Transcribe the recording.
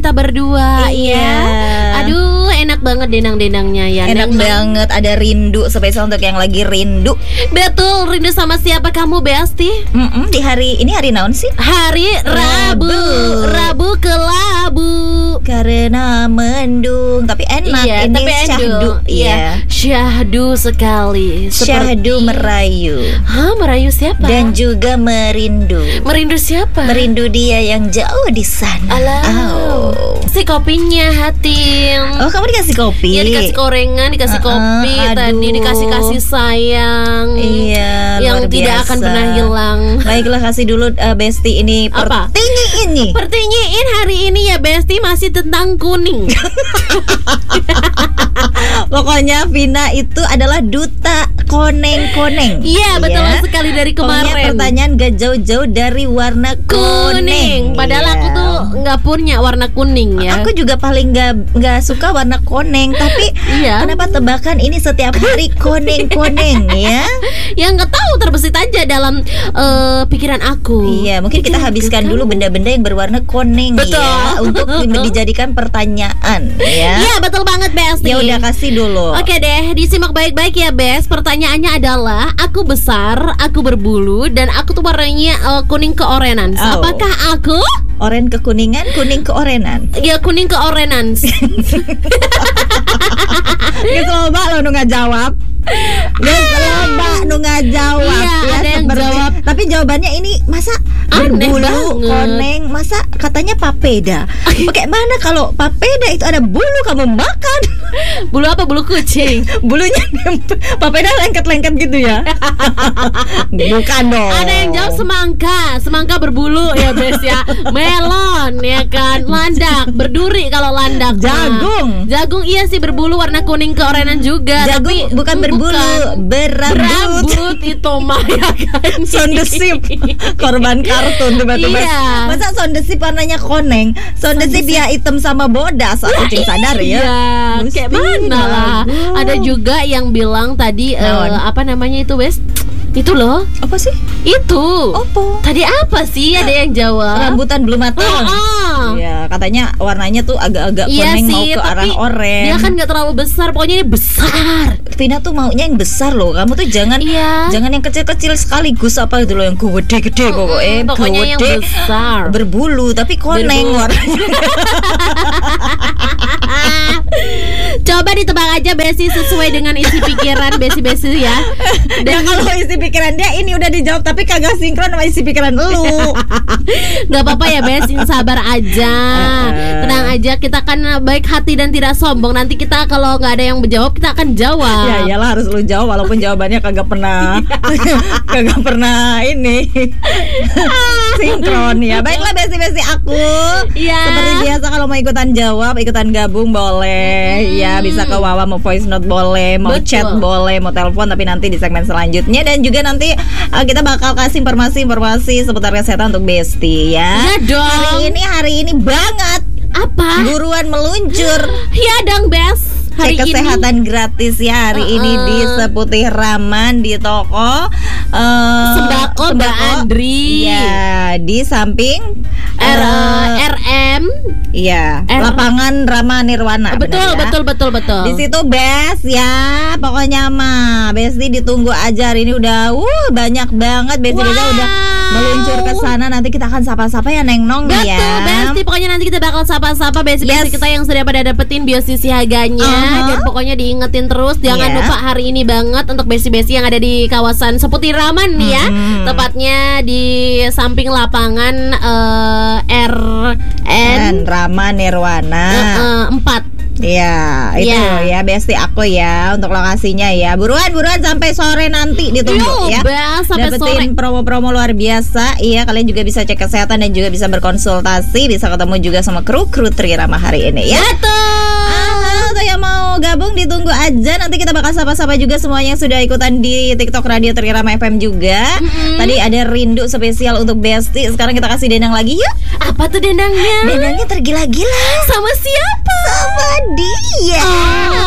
kita berdua. Iya. Ya. Aduh, enak banget denang-denangnya ya. Enak banget, ada rindu spesial untuk yang lagi rindu. Betul, rindu sama siapa kamu Besti? Di hari ini hari naon sih? Hari Rabu. Rabu kelabu. Karena mendung, tapi enak. Iya, ini tapi syahdu. Iya, syahdu sekali. Syahdu merayu. Hah, merayu siapa? Dan juga merindu. Merindu siapa? Merindu dia yang jauh di sana. Alah. Si kopinya hati. Oh, kamu dikasih kopi? Ya dikasih gorengan, dikasih kopi, tadi dikasih kasih sayang. Iya, yang luar tidak biasa. akan pernah hilang. Baiklah, kasih dulu Besti ini Apa? Pertanyaan hari ini ya Besti masih tentang kuning. Pokoknya Vina itu adalah duta koneng-koneng. Iya, betul sekali dari kemarin. Pokoknya pertanyaan gak jauh-jauh dari warna kuning. Padahal aku tuh nggak punya warna kuning ya. Aku juga paling nggak suka warna koneng. Tapi kenapa tebakan ini setiap hari koneng-koneng ya? Yang nggak tahu terbesit aja dalam pikiran aku. Iya, mungkin kita habiskan dulu benda-benda yang berwarna koneng. Betul. Ya, untuk dijadikan pertanyaan ya. Iya, betul banget Besti. Ya udah, kasih dulu. Oke deh, disimak baik-baik ya Bes. Pertanyaannya adalah, aku besar, aku berbulu, dan aku tuh warnanya kuning keorenan. Apakah aku? Oren kekuningan, kuning keorenan. Ya, kuning keorenan. Gak coba lo nggak jawab. Gak coba nu nggak jawab. Iya, ya, ada yang jawab. Tapi jawabannya ini masa Aneh berbulu, banget. koneng, masa katanya papeda. Bagaimana kalau papeda itu ada bulu kamu makan? Bulu apa? Bulu kucing. Bulunya papeda lengket-lengket gitu ya? Bukan dong. Ada yang jawab semangka. Semangka berbulu ya Bes ya. Melon ya kan. Landak, berduri kalau landak. Jagung. Jagung iya sih berbulu, warna kuning keorenan juga. Jagung tapi bukan berbulu, berambut. Itu mah ya kan. Sondesip, korban kartun tiba-tiba. Iya. Masa sondesip warnanya koneng? Sondesip dia hitam sama bodas. Kucing sadar ya. Iya, kayak mana lah. Ada juga yang bilang tadi apa namanya itu Wes? Itu loh. Apa sih? Itu. Apa? Tadi apa sih? Ada yang jawab. Rambutan belum matang. Iya, katanya warnanya tuh agak-agak koneng mau ke arah oranye. Dia kan nggak terlalu besar, pokoknya ini besar. Vina tuh maunya yang besar loh. Kamu tuh jangan yang kecil-kecil sekaligus, apa itu loh yang gede-gede pokoknya. Pokoknya yang besar. Berbulu tapi koneng warnanya. Coba ditebak aja Besi sesuai dengan isi pikiran Besi ya. Dan kalau isi pikiran dia ini udah dijawab tapi kagak sinkron sama isi pikiran lu. Gak apa-apa ya Besi, sabar aja. Tenang aja, kita kan baik hati dan tidak sombong. Nanti kita kalau nggak ada yang menjawab, kita akan jawab. Ya iyalah, harus lu jawab walaupun jawabannya kagak pernah ini sinkron ya. Baiklah Besi aku. Seperti biasa kalau mau ikutan jawab, ikutan gabung boleh. Ya bisa ke Wawa, mau voice note boleh, mau chat boleh, mau telepon, tapi nanti di segmen selanjutnya. Dan juga nanti kita bakal kasih informasi seputar kesehatan untuk Besti ya. Iya dong. Hari ini banget. Apa? Buruan meluncur. Iya dong Bes. Hari cek kesehatan gratis ya hari ini di Seputih Raman di toko Sembako Mbak Andri. Ya, di samping RM. Iya, lapangan Rama Nirwana. Betul. Di situ Bes ya, pokoknya mah Besti ditunggu aja. Hari ini udah banyak banget Besti udah meluncur ke sana. Nanti kita akan sapa-sapa ya Neng Nong. Betul, ya. Besti, pokoknya nanti kita bakal sapa-sapa Besti kita yang sudah pada dapetin biosisi harganya. Dan pokoknya diingetin terus, jangan lupa hari ini banget untuk Besti-Besti yang ada di kawasan Seputih Raman nih ya. Tepatnya di samping lapangan RN Rama Nirwana 4. Iya, itu ya Besti aku ya untuk lokasinya ya. Buruan sampai sore nanti ditunggu ya. Dapetin promo-promo luar biasa. Iya, kalian juga bisa cek kesehatan dan juga bisa berkonsultasi, bisa ketemu juga sama kru Trirama hari ini ya. Betul. Yang mau gabung ditunggu aja. Nanti kita bakal sapa-sapa juga semuanya yang sudah ikutan di TikTok Radio Trirama FM juga. Tadi ada rindu spesial untuk Besti. Sekarang kita kasih dendang lagi yuk. Apa tuh dendangnya? Dendangnya tergila-gila. Sama siapa? Sama dia.